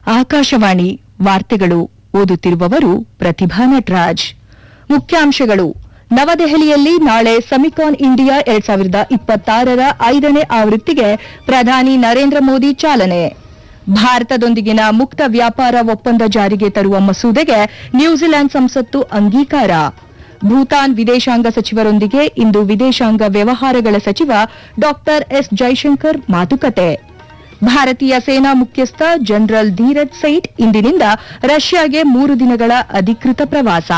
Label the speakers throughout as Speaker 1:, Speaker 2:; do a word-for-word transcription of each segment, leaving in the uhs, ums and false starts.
Speaker 1: ಆಕಾಶವಾಣಿ ವಾರ್ತೆಗಳು ಓದುತ್ತಿರುವವರು ಪ್ರತಿಭಾ ನಟರಾಜ್. ಮುಖ್ಯಾಂಶಗಳು: ನವದೆಹಲಿಯಲ್ಲಿ ನಾಳೆ ಸೆಮಿಕಾನ್ ಇಂಡಿಯಾ ಎರಡ್ ಸಾವಿರದ ಇಪ್ಪತ್ತಾರರ ಐದನೇ ಆವೃತ್ತಿಗೆ ಪ್ರಧಾನಿ ನರೇಂದ್ರ ಮೋದಿ ಚಾಲನೆ. ಭಾರತದೊಂದಿಗಿನ ಮುಕ್ತ ವ್ಯಾಪಾರ ಒಪ್ಪಂದ ಜಾರಿಗೆ ತರುವ ಮಸೂದೆಗೆ ನ್ಯೂಜಿಲೆಂಡ್ ಸಂಸತ್ತು ಅಂಗೀಕಾರ. ಭೂತಾನ್ ವಿದೇಶಾಂಗ ಸಚಿವರೊಂದಿಗೆ ಇಂದು ವಿದೇಶಾಂಗ ವ್ಯವಹಾರಗಳ ಸಚಿವ ಡಾ ಎಸ್ ಜೈಶಂಕರ್ ಮಾತುಕತೆ. ಭಾರತೀಯ ಸೇನಾ ಮುಖ್ಯಸ್ಥ ಜನರಲ್ ಧೀರಜ್ ಸೇಠ್ ಇಂದಿನಿಂದ ರಷ್ಯಾಗೆ ಮೂರು ದಿನಗಳ ಅಧಿಕೃತ ಪ್ರವಾಸ.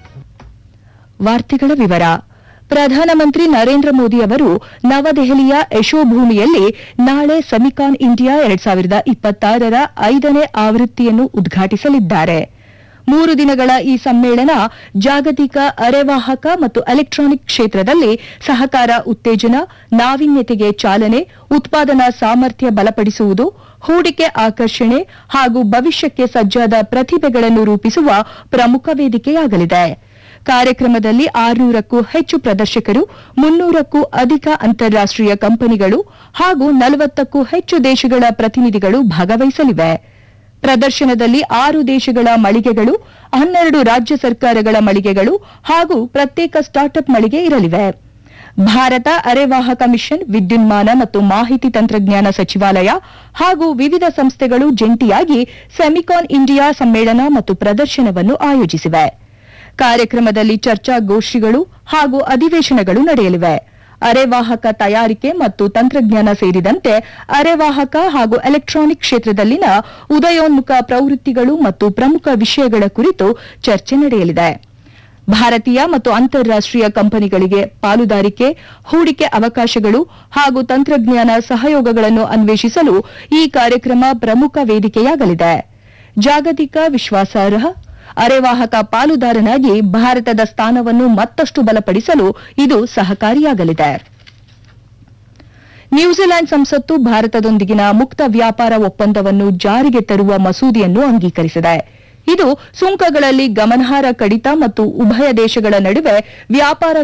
Speaker 1: ವಾರ್ತೆಗಳ ವಿವರ. ಪ್ರಧಾನಮಂತ್ರಿ ನರೇಂದ್ರ ಮೋದಿ ಅವರು ನವದೆಹಲಿಯ ಯಶೋಭೂಮಿಯಲ್ಲಿ ನಾಳೆ ಸೆಮಿಕಾನ್ ಇಂಡಿಯಾ ಎರಡ್ ಸಾವಿರದ ಇಪ್ಪತ್ತಾರರ ಐದನೇ ಆವೃತ್ತಿಯನ್ನು ಉದ್ಘಾಟಿಸಲಿದ್ದಾರೆ. ಮೂರು ದಿನಗಳ ಈ ಸಮ್ಮೇಳನ ಜಾಗತಿಕ ಅರೆವಾಹಕ ಮತ್ತು ಎಲೆಕ್ಟ್ರಾನಿಕ್ ಕ್ಷೇತ್ರದಲ್ಲಿ ಸಹಕಾರ ಉತ್ತೇಜನ, ನಾವೀನ್ಯತೆಗೆ ಚಾಲನೆ, ಉತ್ಪಾದನಾ ಸಾಮರ್ಥ್ಯ ಬಲಪಡಿಸುವುದು, ಹೂಡಿಕೆ ಆಕರ್ಷಣೆ ಹಾಗೂ ಭವಿಷ್ಯಕ್ಕೆ ಸಜ್ಜಾದ ಪ್ರತಿಭೆಗಳನ್ನು ರೂಪಿಸುವ ಪ್ರಮುಖ ವೇದಿಕೆಯಾಗಲಿದೆ. ಕಾರ್ಯಕ್ರಮದಲ್ಲಿ ಆರುನೂರಕ್ಕೂ ಹೆಚ್ಚು ಪ್ರದರ್ಶಕರು, ಮುನ್ನೂರಕ್ಕೂ ಅಧಿಕ ಅಂತಾರಾಷ್ಟೀಯ ಕಂಪನಿಗಳು ಹಾಗೂ ನಲವತ್ತಕ್ಕೂ ಹೆಚ್ಚು ದೇಶಗಳ ಪ್ರತಿನಿಧಿಗಳು ಭಾಗವಹಿಸಲಿವೆ. ಪ್ರದರ್ಶನದಲ್ಲಿ ಆರು ದೇಶಗಳ ಮಳಿಗೆಗಳು, ಹನ್ನೆರಡು ರಾಜ್ಯ ಸರ್ಕಾರಗಳ ಮಳಿಗೆಗಳು ಹಾಗೂ ಪ್ರತ್ಯೇಕ ಸ್ಟಾರ್ಟ್ಅಪ್ ಮಳಿಗೆ ಇರಲಿವೆ. ಭಾರತ ಅರೆವಾಹಕ ಮಿಷನ್, ವಿದ್ಯುನ್ಮಾನ ಮತ್ತು ಮಾಹಿತಿ ತಂತ್ರಜ್ಞಾನ ಸಚಿವಾಲಯ ಹಾಗೂ ವಿವಿಧ ಸಂಸ್ಥೆಗಳು ಜಂಟಿಯಾಗಿ ಸೆಮಿಕಾನ್ ಇಂಡಿಯಾ ಸಮ್ಮೇಳನ ಮತ್ತು ಪ್ರದರ್ಶನವನ್ನು ಆಯೋಜಿಸಿವೆ. ಕಾರ್ಯಕ್ರಮದಲ್ಲಿ ಚರ್ಚಾಗೋಷ್ಠಿಗಳು ಹಾಗೂ ಅಧಿವೇಶನಗಳು ನಡೆಯಲಿವೆ. ಅರೆವಾಹಕ ತಯಾರಿಕೆ ಮತ್ತು ತಂತ್ರಜ್ಞಾನ ಸೇರಿದಂತೆ ಅರೆವಾಹಕ ಹಾಗೂ ಎಲೆಕ್ಟ್ರಾನಿಕ್ ಕ್ಷೇತ್ರದಲ್ಲಿನ ಉದಯೋನ್ಮುಖ ಪ್ರವೃತ್ತಿಗಳು ಮತ್ತು ಪ್ರಮುಖ ವಿಷಯಗಳ ಕುರಿತು ಚರ್ಚೆ ನಡೆಯಲಿದೆ. ಭಾರತೀಯ ಮತ್ತು ಅಂತಾರಾಷ್ಟೀಯ ಕಂಪನಿಗಳಿಗೆ ಪಾಲುದಾರಿಕೆ, ಹೂಡಿಕೆ ಅವಕಾಶಗಳು ಹಾಗೂ ತಂತ್ರಜ್ಞಾನ ಸಹಯೋಗಗಳನ್ನು ಅನ್ವೇಷಿಸಲು ಈ ಕಾರ್ಯಕ್ರಮ ಪ್ರಮುಖ ವೇದಿಕೆಯಾಗಲಿದೆ. ಜಾಗತಿಕ ವಿಶ್ವಾಸಾರ್ಹ ಅರೆವಾಹಕ ಪಾಲುದಾರನಾಗಿ ಭಾರತದ ಸ್ಥಾನವನ್ನು ಮತ್ತಷ್ಟು ಬಲಪಡಿಸಲು ಇದು ಸಹಕಾರಿಯಾಗಲಿದೆ. ನ್ಯೂಜಿಲೆಂಡ್ ಸಂಸತ್ತು ಭಾರತದೊಂದಿಗಿನ ಮುಕ್ತ ವ್ಯಾಪಾರ ಒಪ್ಪಂದವನ್ನು ಜಾರಿಗೆ ತರುವ ಮಸೂದೆಯನ್ನು ಅಂಗೀಕರಿಸಿದೆ. ಇದು ಸುಂಕಗಳಲ್ಲಿ ಗಮನಾರ್ಹ ಕಡಿತ ಮತ್ತು ಉಭಯ ದೇಶಗಳ ನಡುವೆ ವ್ಯಾಪಾರ